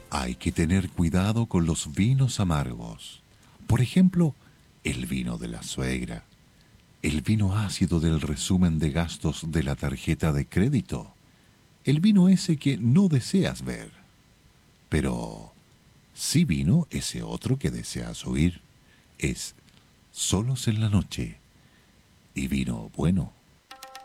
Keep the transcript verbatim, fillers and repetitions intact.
Hay que tener cuidado con los vinos amargos. Por ejemplo, el vino de la suegra, el vino ácido del resumen de gastos de la tarjeta de crédito, el vino ese que no deseas ver. Pero sí vino ese otro que deseas oír. Es Solos en la Noche y vino bueno.